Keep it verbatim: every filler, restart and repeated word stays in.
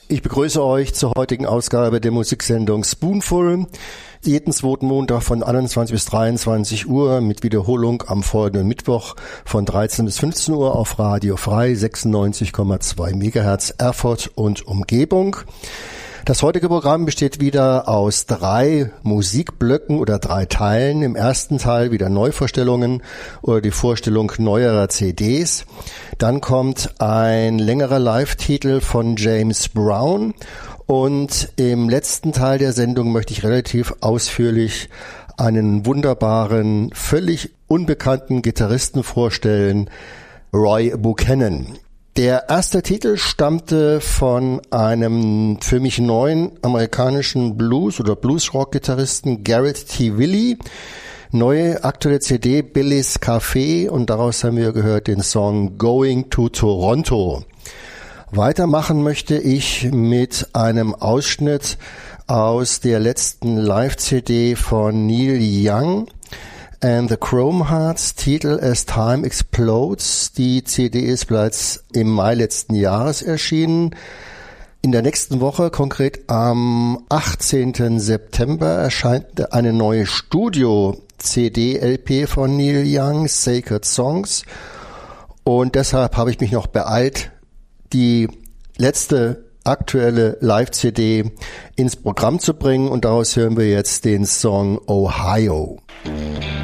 Ich begrüße euch zur heutigen Ausgabe der Musiksendung Spoonful. Jeden zweiten Montag von einundzwanzig bis dreiundzwanzig Uhr mit Wiederholung am folgenden Mittwoch von dreizehn bis fünfzehn Uhr auf Radio Frei sechsundneunzig Komma zwei Megahertz Erfurt und Umgebung. Das heutige Programm besteht wieder aus drei Musikblöcken oder drei Teilen. Im ersten Teil wieder Neuvorstellungen oder die Vorstellung neuerer C Ds. Dann kommt ein längerer Live-Titel von James Brown. Und im letzten Teil der Sendung möchte ich relativ ausführlich einen wunderbaren, völlig unbekannten Gitarristen vorstellen, Roy Buchanan. Der erste Titel stammte von einem für mich neuen amerikanischen Blues- oder Bluesrock-Gitarristen Garrett T. Willie. Neue aktuelle C D Billy's Café und daraus haben wir gehört den Song Going to Toronto. Weitermachen möchte ich mit einem Ausschnitt aus der letzten Live-C D von Neil Young and the Chrome Hearts, Titel As Time Explodes. Die C D ist bereits im Mai letzten Jahres erschienen. In der nächsten Woche, konkret am achtzehnten September, erscheint eine neue Studio-C D-L P von Neil Young, Sacred Songs. Und deshalb habe ich mich noch beeilt, die letzte aktuelle Live-C D ins Programm zu bringen. Und daraus hören wir jetzt den Song Ohio.